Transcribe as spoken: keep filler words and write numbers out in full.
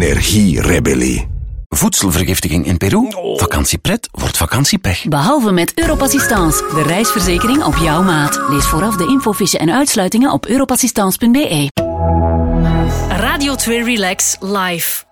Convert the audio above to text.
Energierebellie. Voedselvergiftiging in Peru? Vakantiepret wordt vakantiepech. Behalve met Europassistance, de reisverzekering op jouw maat. Lees vooraf de infofiche en uitsluitingen op europassistance punt be. Radio twee Relax Live.